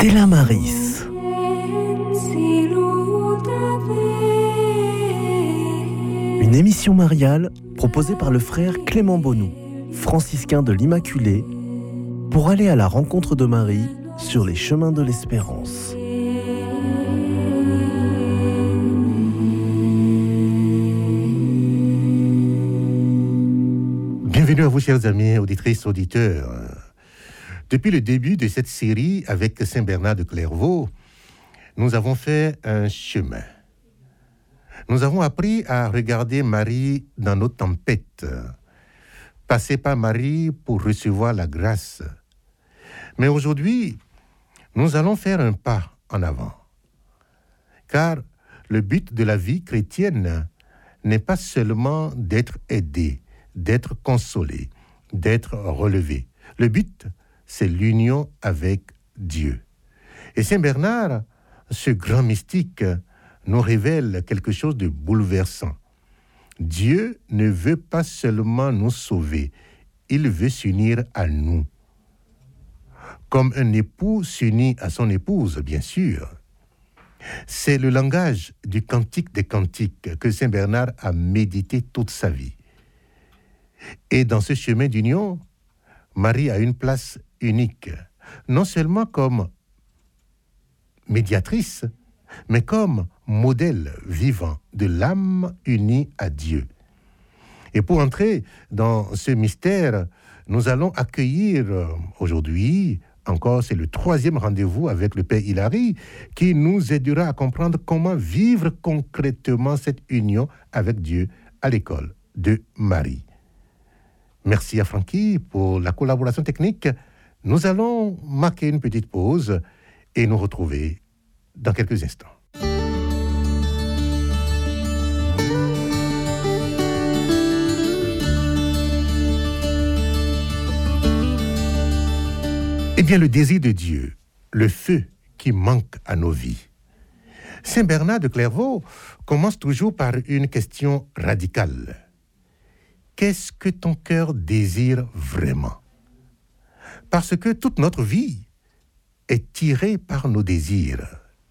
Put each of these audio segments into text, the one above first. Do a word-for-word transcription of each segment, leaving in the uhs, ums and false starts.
Stella Maris. Une émission mariale proposée par le frère Clément Bonou, franciscain de l'Immaculée, pour aller à la rencontre de Marie sur les chemins de l'espérance. Bienvenue à vous, chers amis, auditrices, auditeurs. Depuis le début de cette série avec Saint Bernard de Clairvaux, nous avons fait un chemin. Nous avons appris à regarder Marie dans nos tempêtes, passer par Marie pour recevoir la grâce. Mais aujourd'hui, nous allons faire un pas en avant. Car le but de la vie chrétienne n'est pas seulement d'être aidé, d'être consolé, d'être relevé. Le but, c'est l'union avec Dieu. Et Saint Bernard, ce grand mystique, nous révèle quelque chose de bouleversant. Dieu ne veut pas seulement nous sauver, il veut s'unir à nous. Comme un époux s'unit à son épouse, bien sûr. C'est le langage du Cantique des Cantiques que Saint Bernard a médité toute sa vie. Et dans ce chemin d'union, Marie a une place unique, non seulement comme médiatrice, mais comme modèle vivant de l'âme unie à Dieu. Et pour entrer dans ce mystère, nous allons accueillir aujourd'hui, encore c'est le troisième rendez-vous avec le Père Hilary, qui nous aidera à comprendre comment vivre concrètement cette union avec Dieu à l'école de Marie. Merci à Francky pour la collaboration technique. Nous allons marquer une petite pause et nous retrouver dans quelques instants. Eh bien, le désir de Dieu, le feu qui manque à nos vies. Saint Bernard de Clairvaux commence toujours par une question radicale. Qu'est-ce que ton cœur désire vraiment? Parce que toute notre vie est tirée par nos désirs.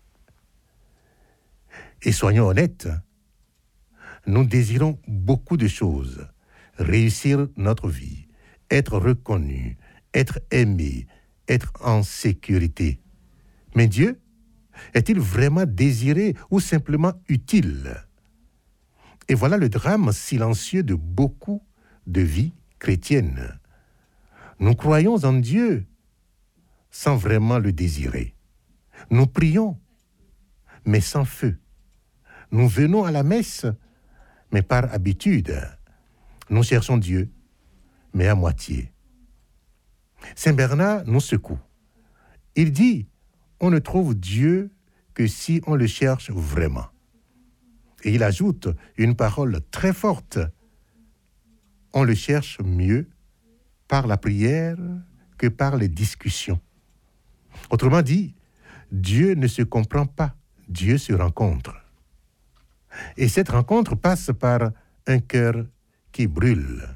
Et soyons honnêtes, nous désirons beaucoup de choses. Réussir notre vie, être reconnu, être aimé, être en sécurité. Mais Dieu, est-il vraiment désiré ou simplement utile? Et voilà le drame silencieux de beaucoup de vies chrétiennes. Nous croyons en Dieu sans vraiment le désirer. Nous prions, mais sans feu. Nous venons à la messe, mais par habitude. Nous cherchons Dieu, mais à moitié. Saint Bernard nous secoue. Il dit, on ne trouve Dieu que si on le cherche vraiment. Et il ajoute une parole très forte. On le cherche mieux par la prière que par les discussions. Autrement dit, Dieu ne se comprend pas, Dieu se rencontre. Et cette rencontre passe par un cœur qui brûle.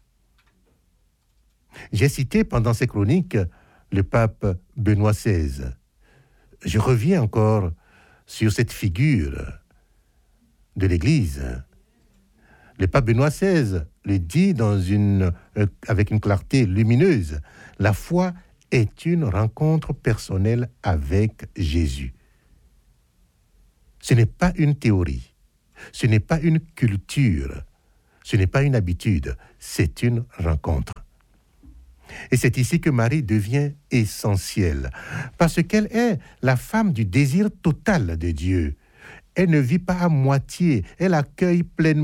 J'ai cité pendant ces chroniques le pape Benoît seize. Je reviens encore sur cette figure de l'Église. Le pape Benoît seize le dit dans une, euh, avec une clarté lumineuse. La foi est une rencontre personnelle avec Jésus. Ce n'est pas une théorie, ce n'est pas une culture, ce n'est pas une habitude, c'est une rencontre. Et c'est ici que Marie devient essentielle, parce qu'elle est la femme du désir total de Dieu. Elle ne vit pas à moitié, elle accueille pleinement